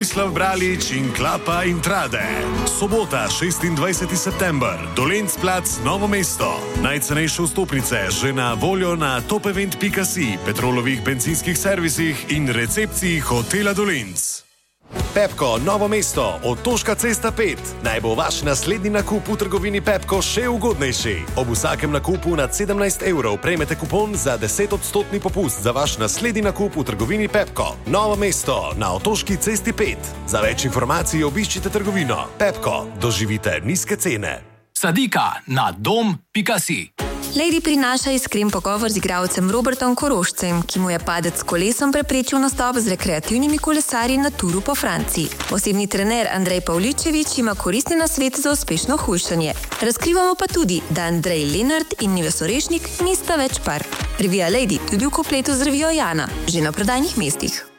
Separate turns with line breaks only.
Tomislav Bralič in Klapa Intrade. Sobota, 26. september, Dolenc plac, Novo mesto. Najcenejše vstopnice že na voljo na topevent.si, Petrolovih bencinskih servisih in recepciji hotela Dolenc. Pepko Novo mesto, Otoška cesta 5. Naj bo vaš naslednji nakup v trgovini Pepko še ugodnejši. Ob vsakem nakupu nad 17 evrov prejmete kupon za 10% popust za vaš naslednji nakup v trgovini Pepko Novo mesto na Otoški cesti 5. Za več informacij obiščite trgovino. Pepko, doživite nizke cene.
Sadika na dom.si.
Lady prinaša iskren pogovor z igralcem Robertom Korošcem, ki mu je padec s kolesom preprečil nastop z rekreativnimi kolesarji na turu po Franciji. Osebni trener Andrej Pavličevič ima koristne nasvete za uspešno hujšanje. Razkrivamo pa tudi, da Andrej Lenart in Nives Orešnik nista več par. Revija Lady tudi v kompletu z revijo Jana, že na prodajnih mestih.